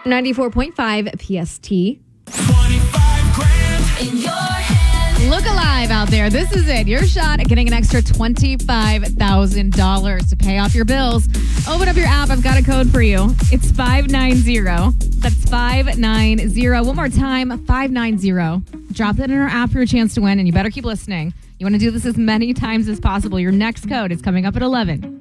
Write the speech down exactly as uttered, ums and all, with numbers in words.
ninety-four point five P S T. twenty-five grand in your hand. Look alive out there. This is it. Your shot at getting an extra twenty-five thousand dollars to pay off your bills. Open up your app. I've got a code for you. It's five nine zero. That's five nine zero. One more time, five nine zero. Drop that in our app for your chance to win, and you better keep listening. You want to do this as many times as possible. Your next code is coming up at eleven.